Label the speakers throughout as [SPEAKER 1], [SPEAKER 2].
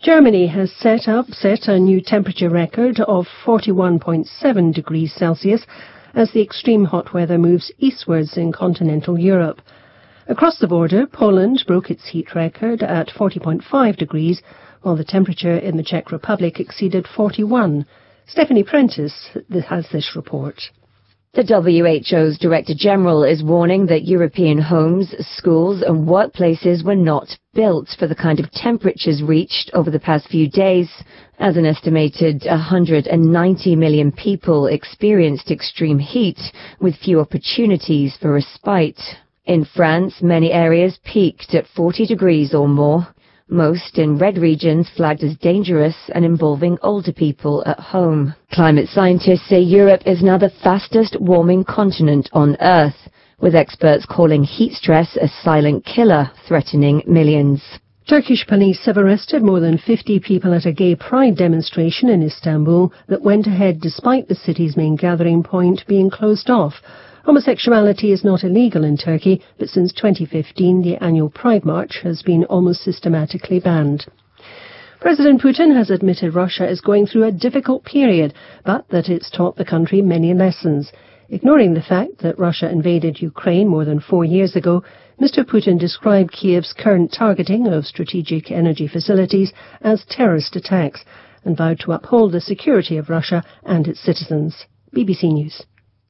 [SPEAKER 1] Germany has set a new temperature record of 41.7 degrees Celsius as the extreme hot weather moves eastwards in continental Europe. Across the border, Poland broke its heat record at 40.5 degrees, while the temperature in the Czech Republic exceeded 41. Stephanie Prentice has this report.
[SPEAKER 2] The WHO's Director General is warning that European homes, schools and workplaces were not built for the kind of temperatures reached over the past few days, as an estimated 190 million people experienced extreme heat with few opportunities for respite. In France, many areas peaked at 40 degrees or more, most in red regions flagged as dangerous and involving older people at home. Climate scientists say Europe is now the fastest warming continent on Earth, with experts calling heat stress a silent killer threatening millions.
[SPEAKER 1] Turkish police have arrested more than 50 people at a gay pride demonstration in Istanbul that went ahead despite the city's main gathering point being closed off. Homosexuality is not illegal in Turkey, but since 2015 the annual Pride March has been almost systematically banned. President Putin has admitted Russia is going through a difficult period, but that it's taught the country many lessons. Ignoring the fact that Russia invaded Ukraine more than 4 years ago, Mr. Putin described Kiev's current targeting of strategic energy facilities as terrorist attacks and vowed to uphold the security of Russia and its citizens. BBC News.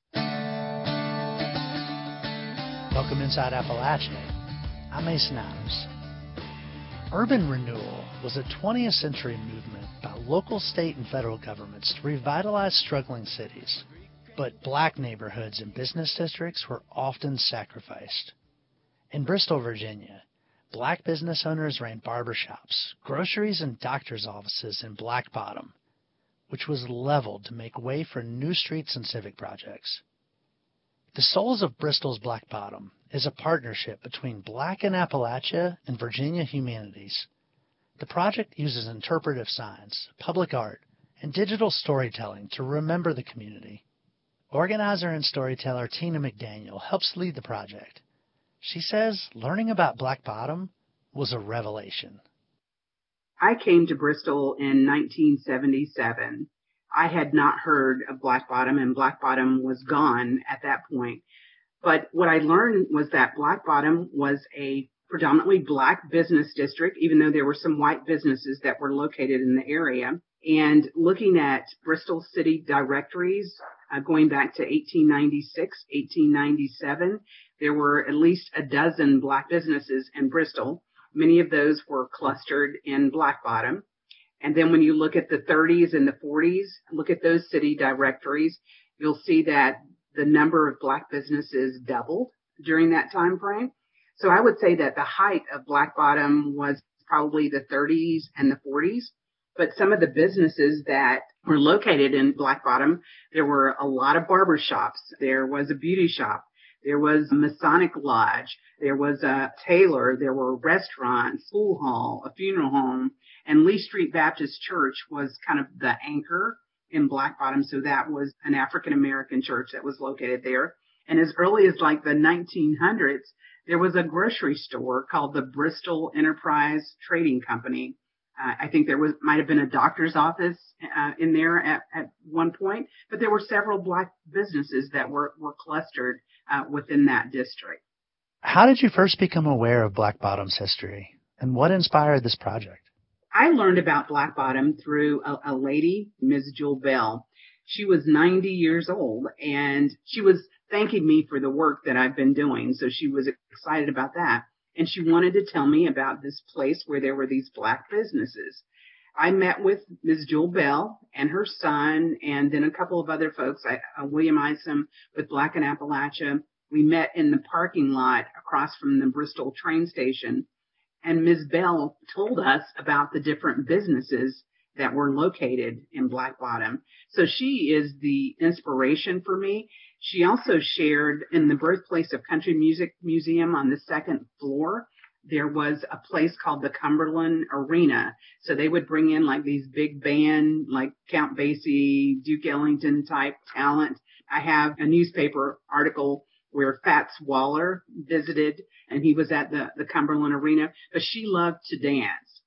[SPEAKER 3] Welcome inside Appalachia. I'm Mason Adams. Urban renewal was a 20th century movement by local, state, and federal governments to revitalize struggling cities. But black neighborhoods and business districts were often sacrificed. In Bristol, Virginia, black business owners ran barbershops, groceries, and doctor's offices in Black Bottom, which was leveled to make way for new streets and civic projects. The Souls of Bristol's Black Bottom is a partnership between Black in Appalachia and Virginia Humanities. The project uses interpretive science, public art, and digital storytelling to remember the community. Organizer and storyteller Tina McDaniel helps lead the project. She says learning about Black Bottom was a revelation.
[SPEAKER 4] I came to Bristol in 1977. I had not heard of Black Bottom, and Black Bottom was gone at that point. But what I learned was that Black Bottom was a predominantly black business district, even though there were some white businesses that were located in the area. And looking at Bristol city directories, going back to 1896, 1897, there were at least a dozen black businesses in Bristol. Many of those were clustered in Black Bottom. And then when you look at the 30s and the 40s, look at those city directories, you'll see that the number of black businesses doubled during that time frame. So I would say that the height of Black Bottom was probably the 30s and the 40s. But some of the businesses that were located in Black Bottom, there were a lot of barber shops. There was a beauty shop. There was a Masonic Lodge. There was a tailor. There were restaurants, school hall, a funeral home. And Lee Street Baptist Church was kind of the anchor in Black Bottom. So that was an African-American church that was located there. And as early as like the 1900s, there was a grocery store called the Bristol Enterprise Trading Company. I think there might have been a doctor's office in there at one point, but there were several black businesses that were clustered within that district.
[SPEAKER 3] How did you first become aware of Black Bottom's history, and what inspired this project?
[SPEAKER 4] I learned about Black Bottom through a lady, Ms. Jewel Bell. She was 90 years old, and she was thanking me for the work that I've been doing, so she was excited about that. And she wanted to tell me about this place where there were these black businesses. I met with Ms. Jewel Bell and her son, and then a couple of other folks, William Isom with Black in Appalachia. We met in the parking lot across from the Bristol train station. And Ms. Bell told us about the different businesses that were located in Black Bottom. So she is the inspiration for me. She also shared in the Birthplace of Country Music Museum on the second floor, there was a place called the Cumberland Arena. So they would bring in like these big band, like Count Basie, Duke Ellington type talent. I have a newspaper article where Fats Waller visited, and he was at the Cumberland Arena, but she loved to dance.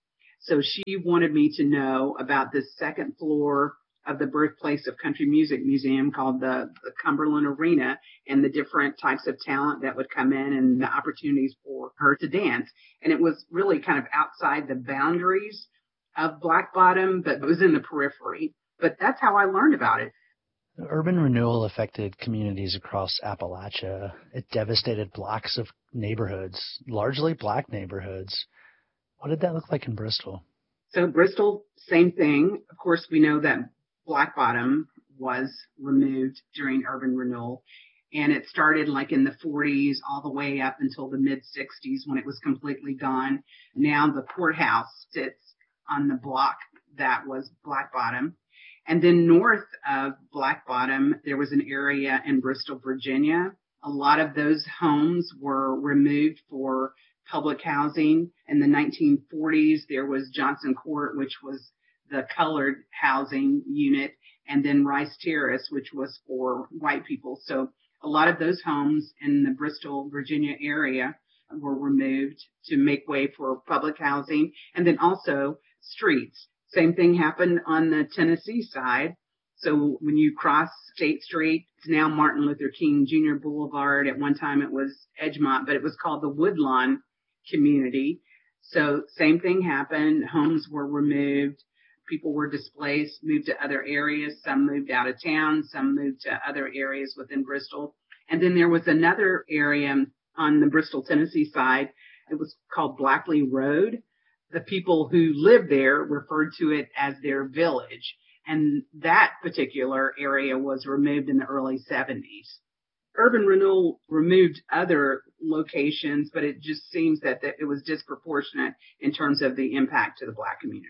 [SPEAKER 4] So she wanted me to know about this second floor of the Birthplace of Country Music Museum called the Cumberland Arena, and the different types of talent that would come in and the opportunities for her to dance. And it was really kind of outside the boundaries of Black Bottom, but it was in the periphery. But that's how I learned about it.
[SPEAKER 3] Urban renewal affected communities across Appalachia. It devastated blocks of neighborhoods, largely Black neighborhoods. What did that look like in Bristol?
[SPEAKER 4] So Bristol, same thing. Of course, we know that Black Bottom was removed during urban renewal, and it started like in the 40s all the way up until the mid 60s when it was completely gone. Now the courthouse sits on the block that was Black Bottom. And then north of Black Bottom, there was an area in Bristol, Virginia. A lot of those homes were removed for public housing. In the 1940s, there was Johnson Court, which was the colored housing unit, and then Rice Terrace, which was for white people. So a lot of those homes in the Bristol, Virginia area were removed to make way for public housing, and then also streets. Same thing happened on the Tennessee side. So when you cross State Street, it's now Martin Luther King Jr. Boulevard. At one time it was Edgemont, but it was called the Woodlawn community. So same thing happened. Homes were removed. People were displaced, moved to other areas. Some moved out of town. Some moved to other areas within Bristol. And then there was another area on the Bristol, Tennessee side. It was called Blackley Road. The people who lived there referred to it as their village. And that particular area was removed in the early 70s. Urban renewal removed other locations, but it just seems that it was disproportionate in terms of the impact to the Black community.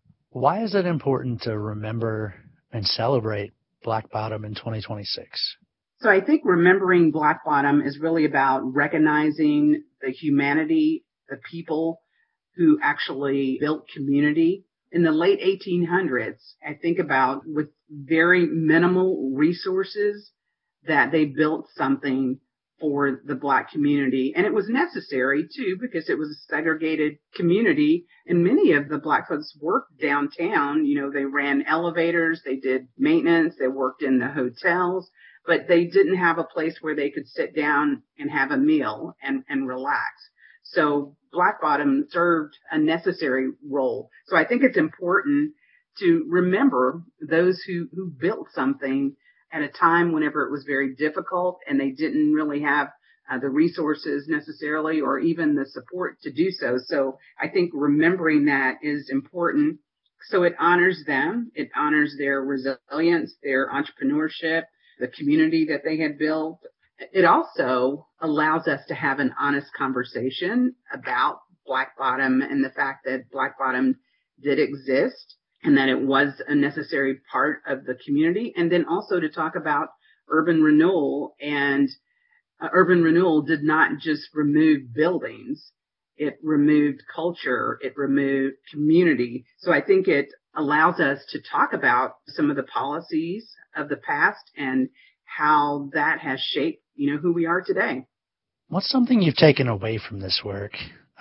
[SPEAKER 3] Why is it important to remember and celebrate Black Bottom in 2026?
[SPEAKER 4] So I think remembering Black Bottom is really about recognizing the humanity, the people who actually built community. In the late 1800s, I think about with very minimal resources that they built something for the Black community. And it was necessary too, because it was a segregated community and many of the Black folks worked downtown. You know, they ran elevators, they did maintenance, they worked in the hotels, but they didn't have a place where they could sit down and have a meal and relax. So Black Bottom served a necessary role. So I think it's important to remember those who built something at a time whenever it was very difficult and they didn't really have the resources necessarily or even the support to do so. So I think remembering that is important. So it honors them. It honors their resilience, their entrepreneurship, the community that they had built. It also allows us to have an honest conversation about Black Bottom and the fact that Black Bottom did exist and that it was a necessary part of the community. And then also to talk about urban renewal. And urban renewal did not just remove buildings. It removed culture. It removed community. So I think it allows us to talk about some of the policies of the past and how that has shaped, who we are today.
[SPEAKER 3] What's something you've taken away from this work?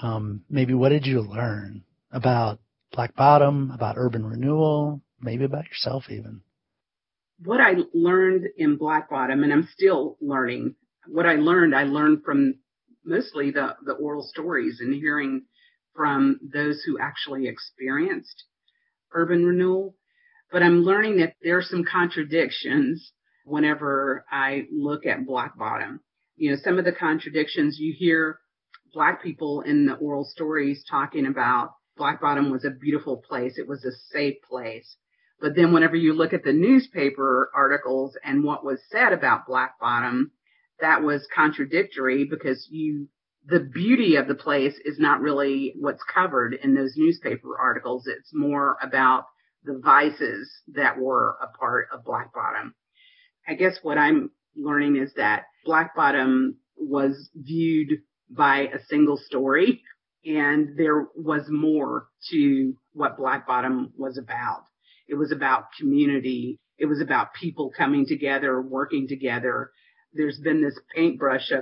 [SPEAKER 3] Maybe what did you learn about Black Bottom, about urban renewal, maybe about yourself even?
[SPEAKER 4] What I learned in Black Bottom, and I'm still learning, what I learned from mostly the oral stories and hearing from those who actually experienced urban renewal. But I'm learning that there are some contradictions whenever I look at Black Bottom. Some of the contradictions you hear Black people in the oral stories talking about Black Bottom was a beautiful place. It was a safe place. But then whenever you look at the newspaper articles and what was said about Black Bottom, that was contradictory because the beauty of the place is not really what's covered in those newspaper articles. It's more about the vices that were a part of Black Bottom. I guess what I'm learning is that Black Bottom was viewed by a single story, and there was more to what Black Bottom was about. It was about community. It was about people coming together, working together. There's been this paintbrush of a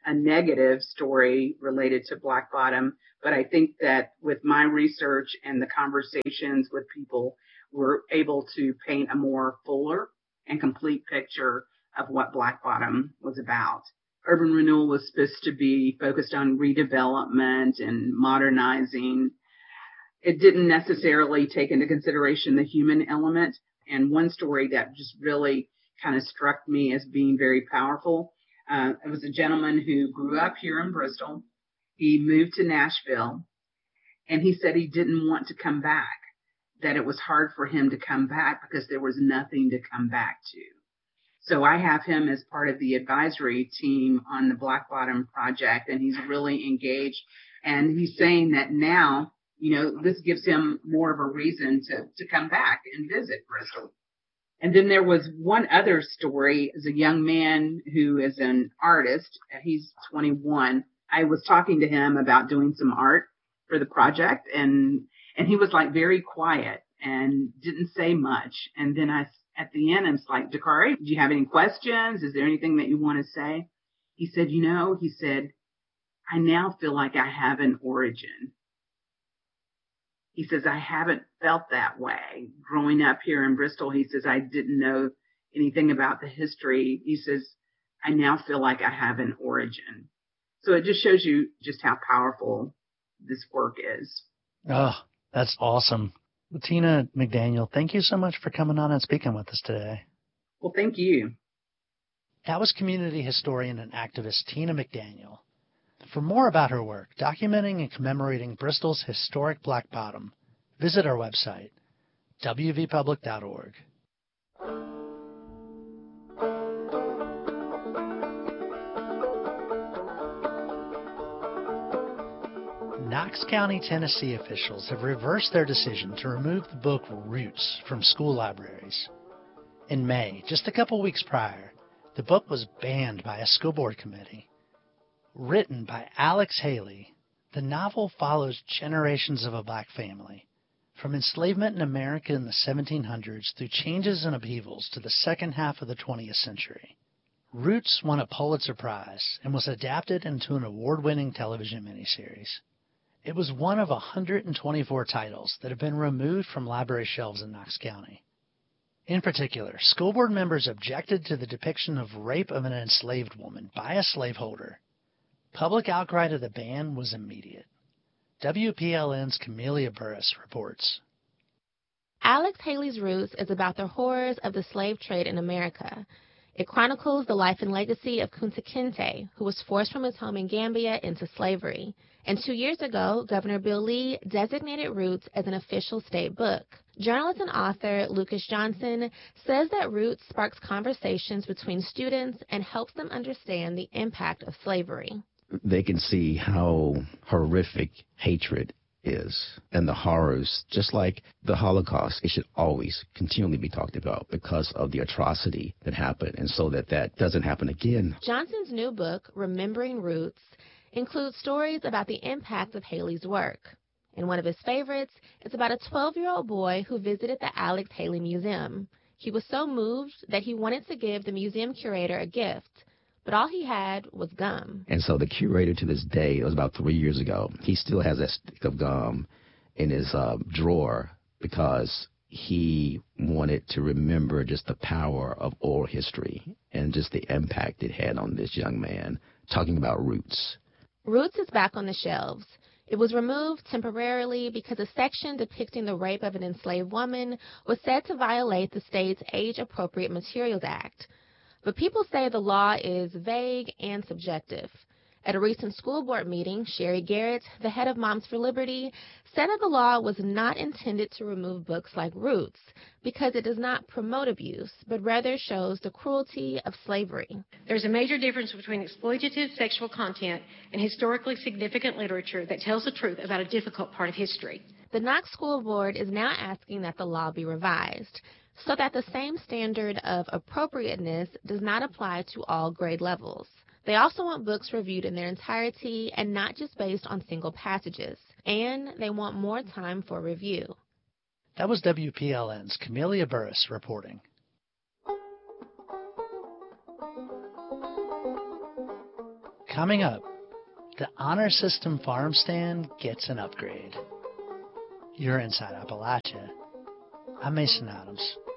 [SPEAKER 4] a negative story related to Black Bottom, but I think that with my research and the conversations with people, we're able to paint a more fuller and complete picture of what Black Bottom was about. Urban renewal was supposed to be focused on redevelopment and modernizing. It didn't necessarily take into consideration the human element. And one story that just really kind of struck me as being very powerful. It was a gentleman who grew up here in Bristol. He moved to Nashville, and he said he didn't want to come back, that it was hard for him to come back because there was nothing to come back to. So I have him as part of the advisory team on the Black Bottom project, and he's really engaged. And he's saying that now, this gives him more of a reason to come back and visit Bristol. And then there was one other story as a young man who is an artist. He's 21. I was talking to him about doing some art for the project, and he was like very quiet and didn't say much. And then at the end, I was like, Dakari, do you have any questions? Is there anything that you want to say? He said, I now feel like I have an origin. He says, I haven't felt that way. Growing up here in Bristol, he says, I didn't know anything about the history. He says, I now feel like I have an origin. So it just shows you just how powerful this work is.
[SPEAKER 3] Oh, that's awesome. Well, Tina McDaniel, thank you so much for coming on and speaking with us today.
[SPEAKER 4] Well, thank you.
[SPEAKER 3] That was community historian and activist Tina McDaniel. For more about her work, documenting and commemorating Bristol's historic Black Bottom, visit our website, wvpublic.org. Knox County, Tennessee officials have reversed their decision to remove the book Roots from school libraries. In May, just a couple weeks prior, the book was banned by a school board committee. Written by Alex Haley, the novel follows generations of a black family, from enslavement in America in the 1700s through changes and upheavals to the second half of the 20th century. Roots won a Pulitzer Prize and was adapted into an award-winning television miniseries. It was one of 124 titles that have been removed from library shelves in Knox County. In particular, school board members objected to the depiction of rape of an enslaved woman by a slaveholder. Public outcry to the ban was immediate. WPLN's Camelia Burris reports.
[SPEAKER 5] Alex Haley's Roots is about the horrors of the slave trade in America. It chronicles the life and legacy of Kunta Kinte, who was forced from his home in Gambia into slavery. And 2 years ago, Governor Bill Lee designated Roots as an official state book. Journalist and author Lucas Johnson says that Roots sparks conversations between students and helps them understand the impact of slavery.
[SPEAKER 6] They can see how horrific hatred is and the horrors, just like the Holocaust. It should always continually be talked about because of the atrocity that happened, and so that doesn't happen again.
[SPEAKER 5] Johnson's new book, Remembering Roots, includes stories about the impact of Haley's work. And one of his favorites is about a 12-year-old boy who visited the Alex Haley Museum. He was so moved that he wanted to give the museum curator a gift, but all he had was gum.
[SPEAKER 6] And so the curator, to this day, it was about 3 years ago, he still has that stick of gum in his drawer because he wanted to remember just the power of oral history and just the impact it had on this young man, talking about Roots.
[SPEAKER 5] Roots is back on the shelves. It was removed temporarily because a section depicting the rape of an enslaved woman was said to violate the state's Age-Appropriate Materials Act. But people say the law is vague and subjective. At a recent school board meeting, Sherry Garrett, the head of Moms for Liberty, said that the law was not intended to remove books like Roots because it does not promote abuse, but rather shows the cruelty of slavery.
[SPEAKER 7] There's a major difference between exploitative sexual content and historically significant literature that tells the truth about a difficult part of history.
[SPEAKER 5] The Knox School Board is now asking that the law be revised so that the same standard of appropriateness does not apply to all grade levels. They also want books reviewed in their entirety and not just based on single passages. And they want more time for review.
[SPEAKER 3] That was WPLN's Camelia Burris reporting. Coming up, the Honor System farm stand gets an upgrade. You're Inside Appalachia. I'm Mason Adams.